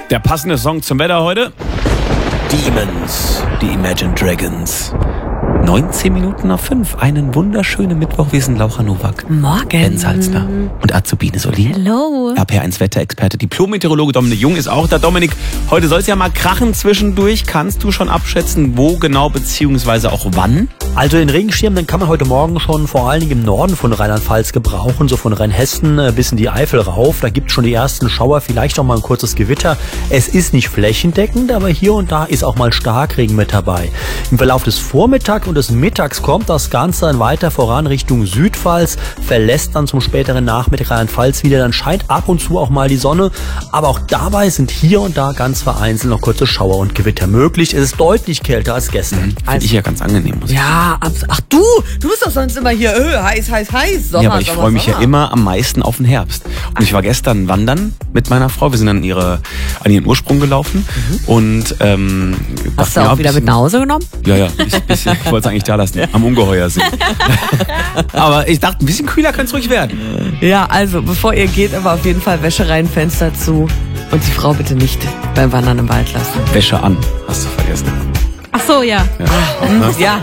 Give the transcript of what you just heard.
Der passende Song zum Wetter heute? Demons, die Imagine Dragons. 19 Minuten nach 5. Einen wunderschönen Mittwoch. Wir sind Laura Nowak. Morgen. Ben Salzner und Azubine Solin. Hallo. RPR1 Wetterexperte, Diplom-Meteorologe Dominik Jung ist auch da. Dominik, heute soll es ja mal krachen zwischendurch. Kannst du schon abschätzen, wo genau beziehungsweise auch wann? Also den Regenschirm, den kann man heute Morgen schon vor allen Dingen im Norden von Rheinland-Pfalz gebrauchen, so von Rheinhessen bis in die Eifel rauf. Da gibt es schon die ersten Schauer, vielleicht auch mal ein kurzes Gewitter. Es ist nicht flächendeckend, aber hier und da ist auch mal Starkregen mit dabei. Im Verlauf des Vormittags und des Mittags kommt das Ganze dann weiter voran Richtung Südpfalz, verlässt dann zum späteren Nachmittag Rheinland-Pfalz wieder. Dann scheint ab und zu auch mal die Sonne, aber auch dabei sind hier und da ganz vereinzelt noch kurze Schauer und Gewitter möglich. Es ist deutlich kälter als gestern. Finde ich ja ganz angenehm, muss ich sagen. Ja, ach du bist doch sonst immer hier, heiß, Sommer, ja, aber ich freue mich ja immer am meisten auf den Herbst. Und ich war gestern wandern mit meiner Frau. Wir sind an ihren Ursprung gelaufen. Und hast du auch wieder mit nach Hause genommen? Ja, ich wollte es eigentlich da lassen, am Ungeheuer sind. Aber ich dachte, ein bisschen kühler kann es ruhig werden. Ja, also bevor ihr geht, aber auf jeden Fall Wäsche rein, Fenster zu und die Frau bitte nicht beim Wandern im Wald lassen. Wäsche an, hast du vergessen. Ach so, ja. Ja. Ja.